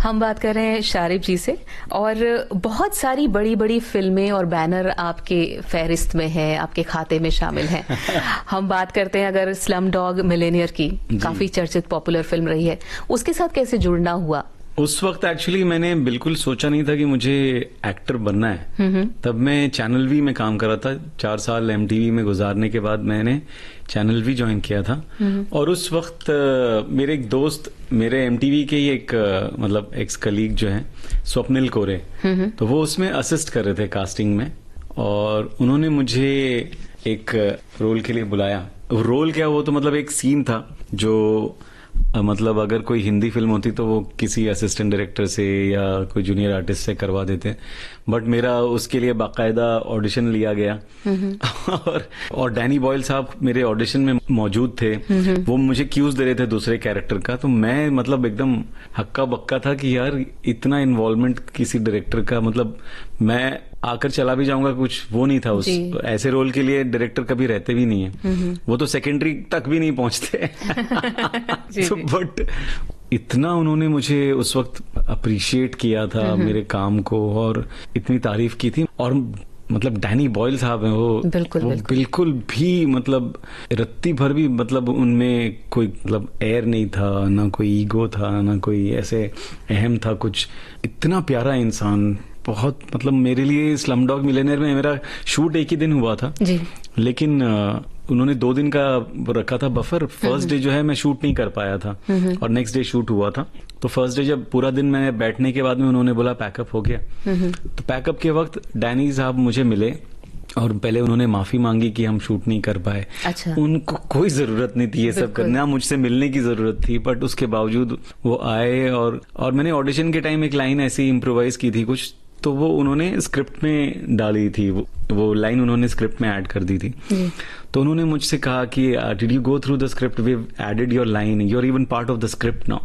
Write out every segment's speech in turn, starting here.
हम बात कर रहे हैं शारिब जी से और बहुत सारी बड़ी बड़ी फिल्में और बैनर आपके फहरिस्त में है, आपके खाते में शामिल हैं। हम बात करते हैं अगर स्लम डॉग मिलेनियर की, काफी चर्चित पॉपुलर फिल्म रही है, उसके साथ कैसे जुड़ना हुआ? उस वक्त एक्चुअली मैंने बिल्कुल सोचा नहीं था कि मुझे एक्टर बनना है। तब मैं चैनल वी में काम कर रहा था। 4 साल एमटीवी में गुजारने के बाद मैंने चैनल वी ज्वाइन किया था। और उस वक्त मेरे एक दोस्त, मेरे एमटीवी के ही एक मतलब एक्स कलीग जो है स्वप्निल कोरे, तो वो उसमें असिस्ट कर रहे थे कास्टिंग में, और उन्होंने मुझे एक रोल के लिए बुलाया। रोल क्या, वो तो मतलब एक सीन था जो मतलब अगर कोई हिंदी फिल्म होती तो वो किसी असिस्टेंट डायरेक्टर से या कोई जूनियर आर्टिस्ट से करवा देते, बट मेरा उसके लिए बाकायदा ऑडिशन लिया गया। और डैनी बॉयल साहब मेरे ऑडिशन में मौजूद थे। वो मुझे क्यूज दे रहे थे दूसरे कैरेक्टर का, तो मैं मतलब एकदम हक्का बक्का था कि यार इतना इन्वॉल्वमेंट किसी डायरेक्टर का, मतलब मैं आकर चला भी जाऊंगा, कुछ वो नहीं था। उस ऐसे रोल के लिए डायरेक्टर कभी रहते भी नहीं है, वो तो सेकेंडरी तक भी नहीं पहुंचते। तो बट इतना उन्होंने मुझे उस वक्त अप्रिशिएट किया था मेरे काम को, और इतनी तारीफ की थी। और मतलब डैनी बॉयल साहब हैं, वो बिल्कुल भी मतलब रत्ती भर भी मतलब उनमें कोई मतलब एयर नहीं था, ना कोई ईगो था, ना कोई ऐसे अहम था कुछ। इतना प्यारा इंसान, बहुत मतलब मेरे लिए स्लम डॉग मिलियनेयर में मेरा शूट एक ही दिन हुआ था जी, लेकिन उन्होंने 2 दिन का रखा था बफर। फर्स्ट डे जो है मैं शूट नहीं कर पाया था, और नेक्स्ट डे शूट हुआ था। तो फर्स्ट डे जब पूरा दिन मैं बैठने के बाद में उन्होंने बोला पैकअप हो गया, तो पैकअप के वक्त डैनी साहब मुझे मिले और पहले उन्होंने माफी मांगी कि हम शूट नहीं कर पाए। अच्छा। उनको कोई जरूरत नहीं थी ये सब करना, मुझसे मिलने की जरूरत थी, बट उसके बावजूद वो आए। और मैंने ऑडिशन के टाइम एक लाइन ऐसी इम्प्रोवाइज की थी कुछ, तो वो उन्होंने स्क्रिप्ट में डाली थी, वो लाइन उन्होंने स्क्रिप्ट में ऐड कर दी थी। तो उन्होंने मुझसे कहा कि did you go through the script, we have added your line, you are even part of the script now.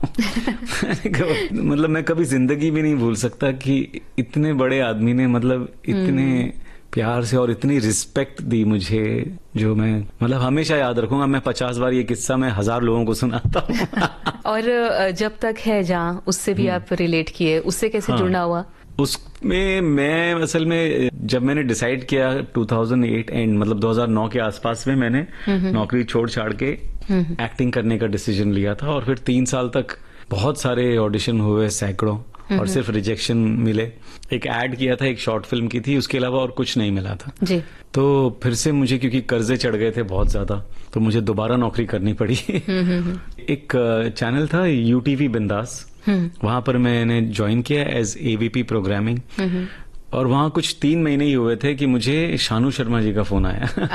मतलब मैं कभी जिंदगी में नहीं भूल सकता कि इतने बड़े आदमी ने मतलब इतने प्यार से और इतनी रिस्पेक्ट दी मुझे, जो मैं मतलब हमेशा याद रखूंगा। मैं 50 बार ये किस्सा मैं 1000 लोगों को सुनाता हूँ। और जब तक है जहाँ, उससे भी आप रिलेट किए, उससे कैसे जुड़ना हुआ? उसमें मैं असल में जब मैंने डिसाइड किया 2008 एंड मतलब 2009 के आसपास में मैंने नौकरी छोड़ छाड़ के एक्टिंग करने का डिसीजन लिया था। और फिर 3 साल तक बहुत सारे ऑडिशन हुए, सैकड़ों, और सिर्फ रिजेक्शन मिले। एक ऐड किया था, एक शॉर्ट फिल्म की थी, उसके अलावा और कुछ नहीं मिला था जी। तो फिर से मुझे क्योंकि कर्जे चढ़ गए थे बहुत ज्यादा, तो मुझे दोबारा नौकरी करनी पड़ी। एक चैनल था यूटीवी बिंदास, वहां पर मैंने ज्वाइन किया एज एवीपी प्रोग्रामिंग। और वहां कुछ 3 महीने ही हुए थे कि मुझे शानू शर्मा जी का फोन आया।